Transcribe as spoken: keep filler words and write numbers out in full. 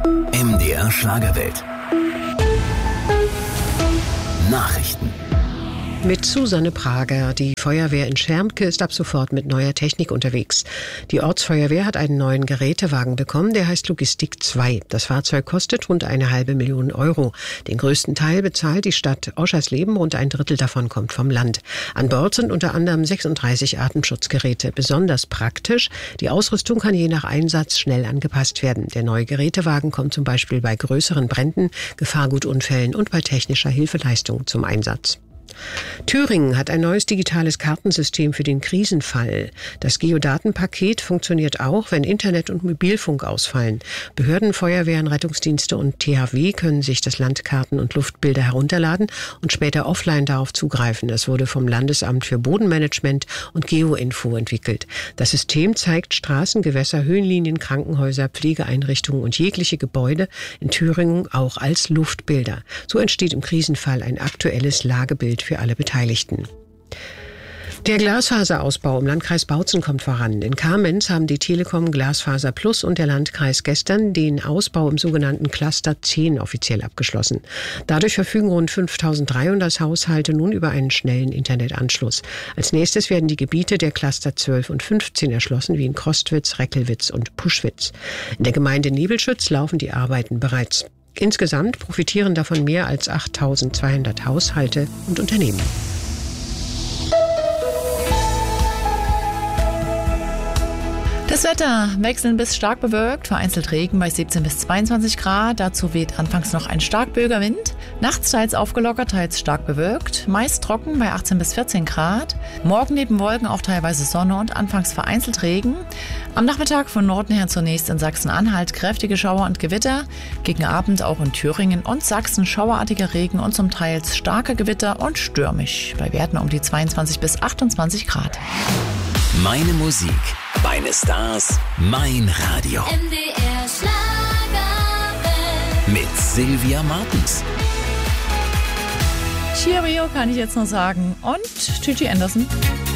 M D R Schlagerwelt. Nachrichten. Mit Susanne Prager. Die Feuerwehr in Schermke ist ab sofort mit neuer Technik unterwegs. Die Ortsfeuerwehr hat einen neuen Gerätewagen bekommen, der heißt Logistik zwei. Das Fahrzeug kostet rund eine halbe Million Euro. Den größten Teil bezahlt die Stadt Oschersleben, rund ein Drittel davon kommt vom Land. An Bord sind unter anderem sechsunddreißig Atemschutzgeräte. Besonders praktisch, die Ausrüstung kann je nach Einsatz schnell angepasst werden. Der neue Gerätewagen kommt zum Beispiel bei größeren Bränden, Gefahrgutunfällen und bei technischer Hilfeleistung zum Einsatz. Thüringen hat ein neues digitales Kartensystem für den Krisenfall. Das Geodatenpaket funktioniert auch, wenn Internet und Mobilfunk ausfallen. Behörden, Feuerwehren, Rettungsdienste und T H W können sich das Landkarten- und Luftbilder herunterladen und später offline darauf zugreifen. Es wurde vom Landesamt für Bodenmanagement und Geoinfo entwickelt. Das System zeigt Straßen, Gewässer, Höhenlinien, Krankenhäuser, Pflegeeinrichtungen und jegliche Gebäude in Thüringen auch als Luftbilder. So entsteht im Krisenfall ein aktuelles Lagebild für alle Beteiligten. Der Glasfaserausbau im Landkreis Bautzen kommt voran. In Kamenz haben die Telekom, Glasfaser Plus und der Landkreis gestern den Ausbau im sogenannten Cluster zehn offiziell abgeschlossen. Dadurch verfügen rund fünftausenddreihundert Haushalte nun über einen schnellen Internetanschluss. Als nächstes werden die Gebiete der Cluster zwölf und fünfzehn erschlossen, wie in Krostwitz, Reckelwitz und Puschwitz. In der Gemeinde Nebelschütz laufen die Arbeiten bereits. Insgesamt profitieren davon mehr als achttausendzweihundert Haushalte und Unternehmen. Das Wetter wechselnd bis stark bewölkt, vereinzelt Regen bei siebzehn bis zweiundzwanzig Grad. Dazu weht anfangs noch ein starkböiger Wind. Nachts teils aufgelockert, teils stark bewölkt. Meist trocken bei achtzehn bis vierzehn Grad. Morgen neben Wolken auch teilweise Sonne und anfangs vereinzelt Regen. Am Nachmittag von Norden her zunächst in Sachsen-Anhalt kräftige Schauer und Gewitter. Gegen Abend auch in Thüringen und Sachsen schauerartiger Regen und zum Teil starke Gewitter und stürmisch. Bei Werten um die zweiundzwanzig bis achtundzwanzig Grad. Meine Musik, meine Stars, mein Radio. M D R Schlagerwelt. Mit Sylvia Martens. Cheerio kann ich jetzt noch sagen. Und Gigi Anderson.